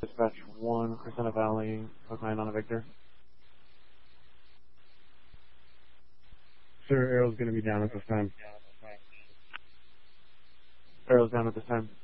Dispatch 1, Crescenta Valley, Code 9 on a Victor. Sir, Arrow's going to be down at this time. Arrow's down at this time.